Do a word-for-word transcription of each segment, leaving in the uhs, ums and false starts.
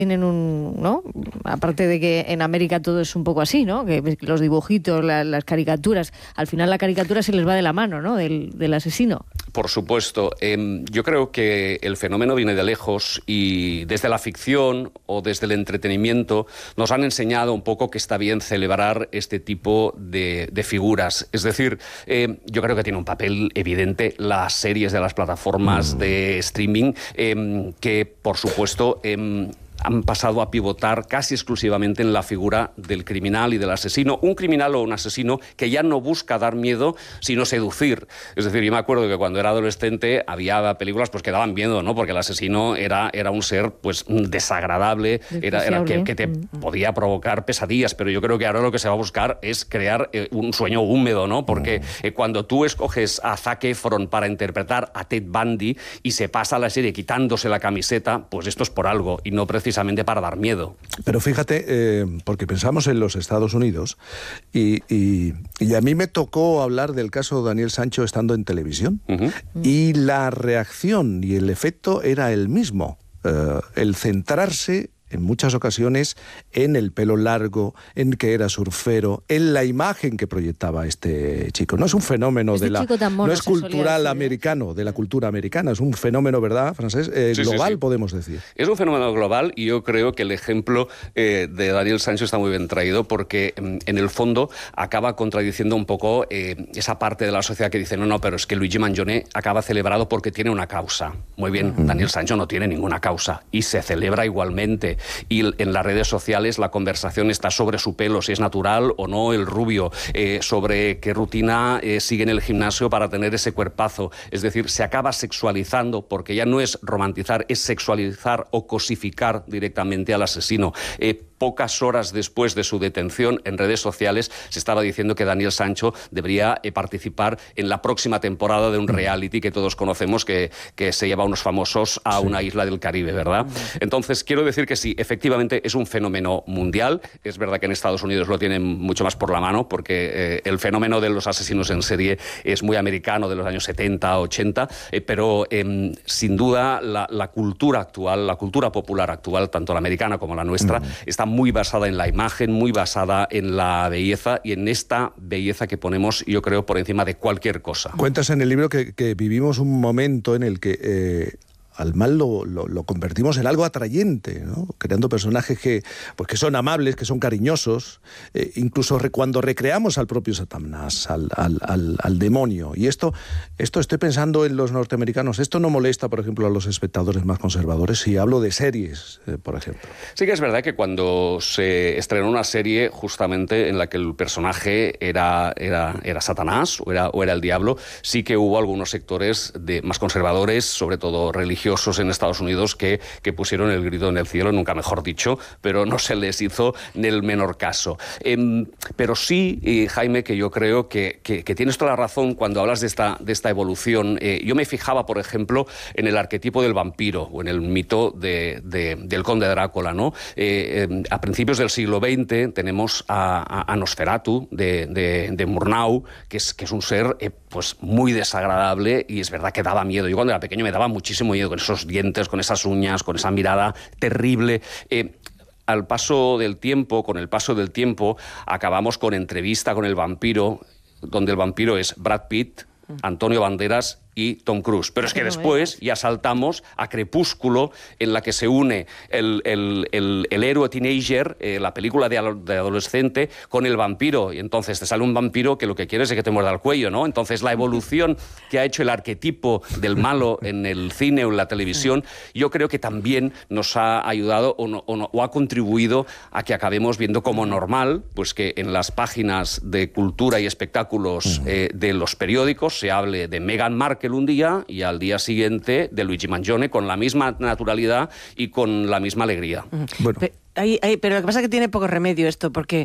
tienen un, ¿no? Aparte de que en América todo es un poco así, ¿no? Que los dibujitos, la, las caricaturas, al final la caricatura se les va de la mano, ¿no? Del, del asesino. Por supuesto. Eh, yo creo que el fenómeno viene de lejos y desde la ficción o desde el entretenimiento nos han enseñado un poco que está bien celebrar este tipo de, de figuras. Es decir, eh, yo creo que tiene un papel evidente las series de las plataformas mm. de streaming eh, que, por supuesto, eh, han pasado a pivotar casi exclusivamente en la figura del criminal y del asesino. Un criminal o un asesino que ya no busca dar miedo, sino seducir. Es decir, yo me acuerdo que cuando era adolescente había películas pues, que daban miedo, ¿no? Porque el asesino era, era un ser pues, desagradable, era, era que, que te mm. podía provocar pesadillas, pero yo creo que ahora lo que se va a buscar es crear eh, un sueño húmedo, ¿no? Porque mm. eh, cuando tú escoges a Zac Efron para interpretar a Ted Bundy y se pasa la serie quitándose la camiseta, pues esto es por algo y no precisamente precisamente para dar miedo. Pero fíjate, eh, porque pensamos en los Estados Unidos y, y, y a mí me tocó hablar del caso de Daniel Sancho estando en televisión uh-huh. y la reacción y el efecto era el mismo, uh, el centrarse en muchas ocasiones en el pelo largo, en que era surfero, en la imagen que proyectaba este chico. No es un fenómeno este de la, no es cultural americano, de la cultura americana, es un fenómeno, ¿verdad, Francesc? Eh, sí, global, sí, sí. podemos decir. Es un fenómeno global y yo creo que el ejemplo eh, de Daniel Sancho está muy bien traído porque en el fondo acaba contradiciendo un poco eh, esa parte de la sociedad que dice no, no, pero es que Luigi Mangione acaba celebrado porque tiene una causa. Muy bien, uh-huh. Daniel Sancho no tiene ninguna causa y se celebra igualmente. Y en las redes sociales la conversación está sobre su pelo, si es natural o no el rubio, eh, sobre qué rutina eh, sigue en el gimnasio para tener ese cuerpazo. Es decir, se acaba sexualizando porque ya no es romantizar, es sexualizar o cosificar directamente al asesino. Eh, Pocas horas después de su detención en redes sociales se estaba diciendo que Daniel Sancho debería eh, participar en la próxima temporada de un reality que todos conocemos que, que se lleva a unos famosos a sí. una isla del Caribe, ¿verdad? Entonces, quiero decir que sí, efectivamente es un fenómeno mundial. Es verdad que en Estados Unidos lo tienen mucho más por la mano porque eh, el fenómeno de los asesinos en serie es muy americano de los años setenta, ochenta, eh, pero eh, sin duda la, la cultura actual, la cultura popular actual, tanto la americana como la nuestra, mm. está muy basada en la imagen, muy basada en la belleza y en esta belleza que ponemos, yo creo, por encima de cualquier cosa. Cuentas en el libro que, que vivimos un momento en el que eh, al mal lo, lo, lo convertimos en algo atrayente, ¿no? Creando personajes que, pues, que son amables, que son cariñosos, eh, incluso re, cuando recreamos al propio Satanás, al, al, al, al demonio. Y esto, esto estoy pensando en los norteamericanos, esto no molesta, por ejemplo, a los espectadores más conservadores, si hablo de series, eh, por ejemplo. Sí que es verdad que cuando se estrenó una serie justamente en la que el personaje era, era, era Satanás o era, o era el diablo, sí que hubo algunos sectores de, más conservadores, sobre todo religiosos, en Estados Unidos que, que pusieron el grito en el cielo, nunca mejor dicho, pero no se les hizo ni el menor caso. Eh, pero sí, eh, Jaime, que yo creo que, que, que tienes toda la razón cuando hablas de esta, de esta evolución. Eh, yo me fijaba, por ejemplo, en el arquetipo del vampiro o en el mito de, de, del conde Drácula, ¿no? Eh, eh, a principios del siglo veinte tenemos a, a, a Nosferatu de, de, de Murnau, que es, que es un ser eh, pues muy desagradable y es verdad que daba miedo. Yo cuando era pequeño me daba muchísimo miedo con esos dientes, con esas uñas, con esa mirada terrible. Eh, al paso del tiempo, con el paso del tiempo, acabamos con Entrevista con el vampiro, donde el vampiro es Brad Pitt, Antonio Banderas y Tom Cruise. Pero es que después ya saltamos a Crepúsculo, en la que se une el, el, el, el héroe teenager, eh, la película de, de adolescente, con el vampiro. Y entonces te sale un vampiro que lo que quiere es que te muerda el cuello, ¿no? Entonces la evolución que ha hecho el arquetipo del malo en el cine o en la televisión, yo creo que también nos ha ayudado o, no, o, no, o ha contribuido a que acabemos viendo como normal, pues que en las páginas de cultura y espectáculos eh, de los periódicos se hable de Meghan Markle un día y al día siguiente de Luigi Mangione con la misma naturalidad y con la misma alegría. Bueno. Pero, hay, hay, pero lo que pasa es que tiene poco remedio esto, porque,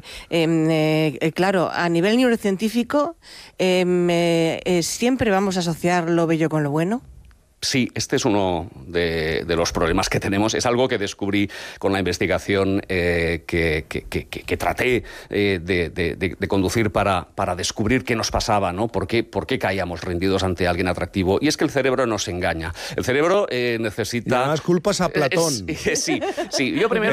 eh, eh, claro, a nivel neurocientífico eh, eh, siempre vamos a asociar lo bello con lo bueno. Sí, este es uno de, de los problemas que tenemos. Es algo que descubrí con la investigación eh, que, que, que, que traté eh, de, de, de conducir para, para descubrir qué nos pasaba, ¿no? ¿Por qué, por qué caíamos rendidos ante alguien atractivo? Y es que el cerebro nos engaña. El cerebro eh, necesita... Y además culpas a Platón. Eh, sí, sí. Yo primero...